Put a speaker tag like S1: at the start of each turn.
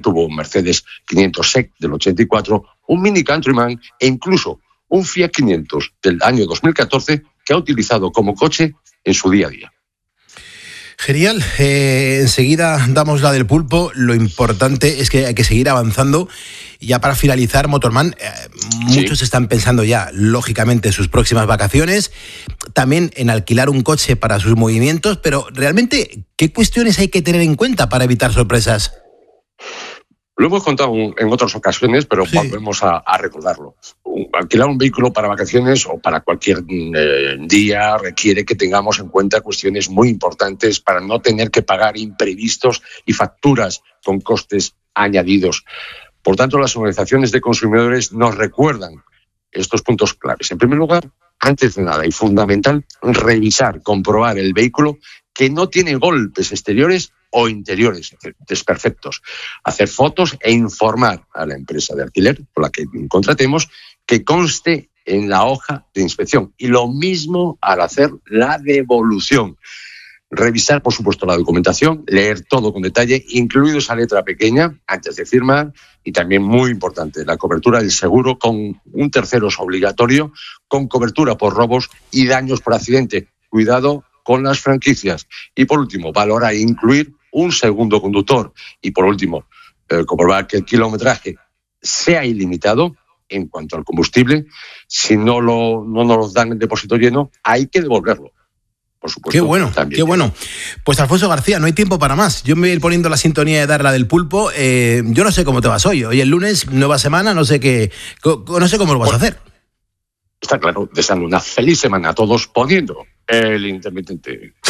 S1: tuvo un Mercedes 500 SEC del 84, un Mini Countryman e incluso un Fiat 500 del año 2014 que ha utilizado como coche en su día a día.
S2: Genial, enseguida damos la del pulpo. Lo importante es que hay que seguir avanzando. Y ya para finalizar, Motorman, muchos están pensando ya, lógicamente, en sus próximas vacaciones, también en alquilar un coche para sus movimientos, pero realmente, ¿qué cuestiones hay que tener en cuenta para evitar sorpresas?
S1: Lo hemos contado en otras ocasiones, pero volvemos a recordarlo. Alquilar un vehículo para vacaciones o para cualquier día requiere que tengamos en cuenta cuestiones muy importantes para no tener que pagar imprevistos y facturas con costes añadidos. Por tanto, las organizaciones de consumidores nos recuerdan estos puntos claves. En primer lugar, antes de nada y fundamental, revisar, comprobar el vehículo que no tiene golpes exteriores o interiores desperfectos. Hacer fotos e informar a la empresa de alquiler por la que contratemos que conste en la hoja de inspección. Y lo mismo al hacer la devolución. Revisar, por supuesto, la documentación, leer todo con detalle, incluido esa letra pequeña, antes de firmar, y también, muy importante, la cobertura del seguro con un tercero es obligatorio, con cobertura por robos y daños por accidente. Cuidado con las franquicias. Y por último, valorar e incluir un segundo conductor. Y por último, comprobar que el kilometraje sea ilimitado. En cuanto al combustible, si no nos dan el depósito lleno, hay que devolverlo. Por supuesto.
S2: Qué bueno, qué bueno. Pues Alfonso García, no hay tiempo para más. Yo me voy a ir poniendo la sintonía de dar la del pulpo. Yo no sé cómo te vas hoy. Hoy el lunes, nueva semana, no sé cómo lo vas a hacer.
S1: Está claro, deseando una feliz semana a todos, poniendo el intermitente.